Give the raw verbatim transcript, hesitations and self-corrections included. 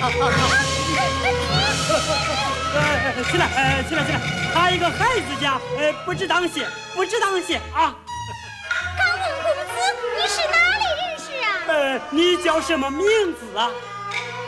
呃，起来，呃，起来，起来！他一个孩子家，呃，不知当谢，不知当谢啊！ 刚公公子，你是哪里人士啊？ 呃，你叫什么名字啊？